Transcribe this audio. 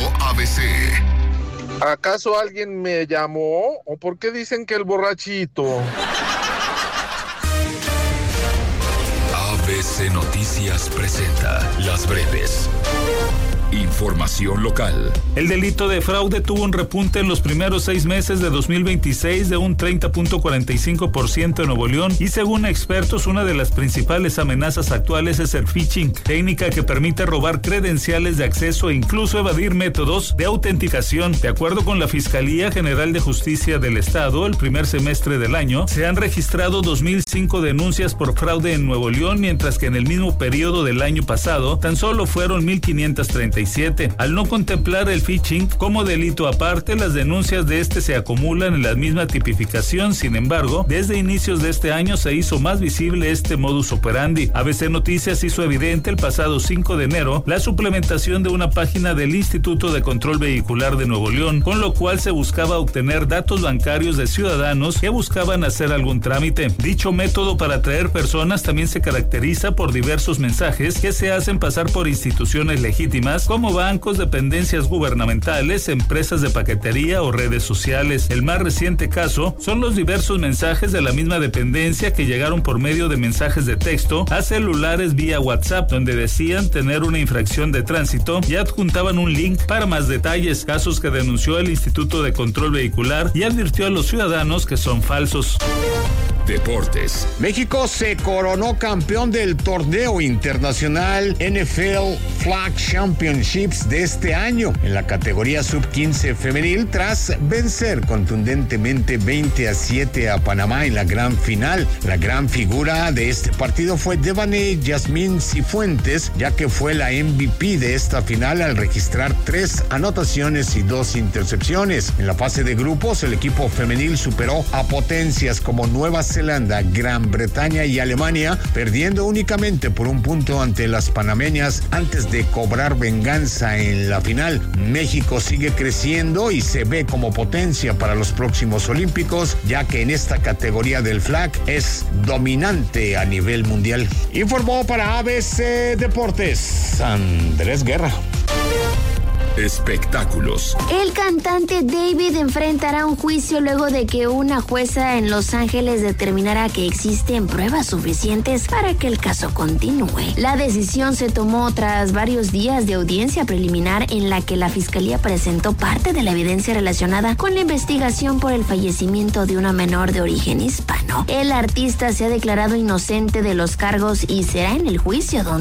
ABC. ¿Acaso alguien me llamó? ¿O por qué dicen que el borrachito? ABC Noticias presenta Las Breves. Información local. El delito de fraude tuvo un repunte en los primeros 6 meses de 2026 de un 30.45% en Nuevo León y según expertos una de las principales amenazas actuales es el phishing, técnica que permite robar credenciales de acceso e incluso evadir métodos de autenticación. De acuerdo con la Fiscalía General de Justicia del Estado, el primer semestre del año se han registrado 2.005 denuncias por fraude en Nuevo León, mientras que en el mismo periodo del año pasado tan solo fueron 1.537. Al no contemplar el phishing como delito aparte, las denuncias de este se acumulan en la misma tipificación. Sin embargo, desde inicios de este año se hizo más visible este modus operandi. ABC Noticias hizo evidente el pasado 5 de enero la suplementación de una página del Instituto de Control Vehicular de Nuevo León, con lo cual se buscaba obtener datos bancarios de ciudadanos que buscaban hacer algún trámite. Dicho método para atraer personas también se caracteriza por diversos mensajes que se hacen pasar por instituciones legítimas como bancos, dependencias gubernamentales, empresas de paquetería o redes sociales. El más reciente caso son los diversos mensajes de la misma dependencia que llegaron por medio de mensajes de texto a celulares vía WhatsApp, donde decían tener una infracción de tránsito y adjuntaban un link para más detalles, casos que denunció el Instituto de Control Vehicular y advirtió a los ciudadanos que son falsos. Deportes. México se coronó campeón del torneo internacional NFL Flag Championships de este año en la categoría sub-15 femenil tras vencer contundentemente 20-7 a Panamá en la gran final. La gran figura de este partido fue Devane Yasmín Cifuentes, ya que fue la MVP de esta final al registrar 3 anotaciones y 2 intercepciones. En la fase de grupos, el equipo femenil superó a potencias como Nueva Zelanda, Gran Bretaña y Alemania, perdiendo únicamente por un punto ante las panameñas antes de cobrar venganza en la final. México sigue creciendo y se ve como potencia para los próximos Olímpicos, ya que en esta categoría del flag es dominante a nivel mundial. Informó para ABC Deportes Andrés Guerra. Espectáculos. El cantante David enfrentará un juicio luego de que una jueza en Los Ángeles determinara que existen pruebas suficientes para que el caso continúe. La decisión se tomó tras varios días de audiencia preliminar en la que la fiscalía presentó parte de la evidencia relacionada con la investigación por el fallecimiento de una menor de origen hispano. El artista se ha declarado inocente de los cargos y será en el juicio donde